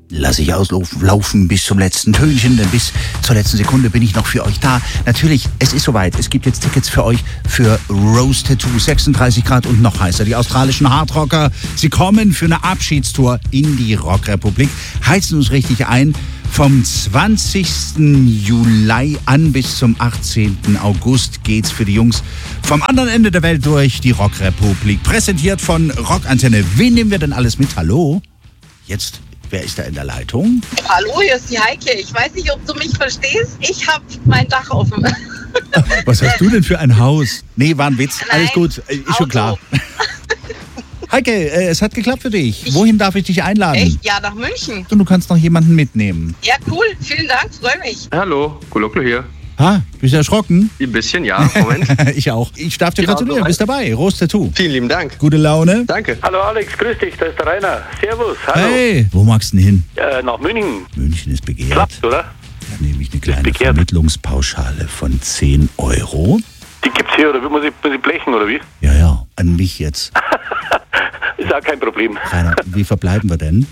lasse ich auslaufen bis zum letzten Tönchen, denn bis zur letzten Sekunde bin ich noch für euch da. Natürlich, es ist soweit. Es gibt jetzt Tickets für euch für Rose Tattoo, 36 Grad und noch heißer. Die australischen Hardrocker, sie kommen für eine Abschiedstour in die Rockrepublik, heizen uns richtig ein. Vom 20. Juli an bis zum 18. August geht's für die Jungs vom anderen Ende der Welt durch die Rockrepublik. Präsentiert von Rockantenne. Wen nehmen wir denn alles mit? Hallo? Jetzt, wer ist da in der Leitung? Hallo, hier ist die Heike. Ich weiß nicht, ob du mich verstehst. Ich habe mein Dach offen. Was hast du denn für ein Haus? Nee, war ein Witz. Nein, alles gut, ist schon klar. Auto. Heike, es hat geklappt für dich. Wohin darf ich dich einladen? Echt? Ja, nach München. Und du kannst noch jemanden mitnehmen. Ja, cool. Vielen Dank. Freue mich. Hallo, Koloklo hier. Ha, bist du erschrocken? Ein bisschen, ja. Moment. Ich auch. Ich darf dir Ja, gratulieren, so bist dabei. Rose Tattoo. Vielen lieben Dank. Gute Laune? Danke. Hallo Alex, grüß dich, da ist der Rainer. Servus, hallo. Hey, wo magst du denn hin? Nach München. München ist begehrt. Klappt, oder? Dann nehme ich eine kleine begehrt. Vermittlungspauschale von 10 €. Die gibt's hier, oder muss ich blechen, oder wie? Ja, an mich jetzt. Ist auch kein Problem. Rainer, wie verbleiben wir denn?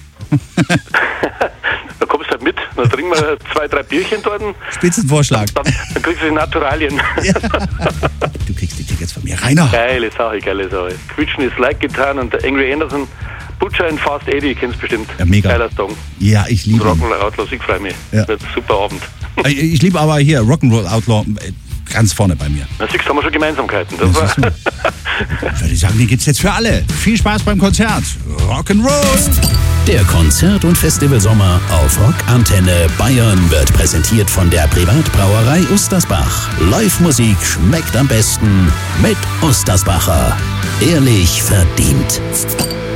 Da kommst du halt mit, dann trinken wir 2, 3 Bierchen dort. Spitzenvorschlag. Dann kriegst du die Naturalien. Ja. Du kriegst die Tickets von mir. Rainer. Geile Sache, geile Sache. Quietschen ist Like getan und der Angry Anderson, Butcher in Fast 80, kennst du bestimmt. Ja, mega. Geiler Song. Ja, ich liebe ihn. Rock'n'Roll Outlaws, ich freue mich. Ja. Wird ein super Abend. Ich liebe aber hier Rock'n'Roll Outlaw ganz vorne bei mir. Na siehst du, haben wir schon Gemeinsamkeiten. Das Das war Würde ich sagen, den gibt's jetzt für alle. Viel Spaß beim Konzert. Rock'n'Roll. Der Konzert- und Festivalsommer auf Rockantenne Bayern wird präsentiert von der Privatbrauerei Ustersbach. Live-Musik schmeckt am besten mit Ustersbacher. Ehrlich verdient.